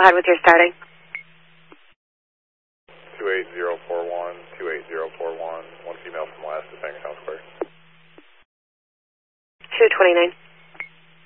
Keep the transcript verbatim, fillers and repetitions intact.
ahead with your starting. two eight zero four one, two eight zero four one, one female from Alaska, Sangertown Square. two twenty-nine.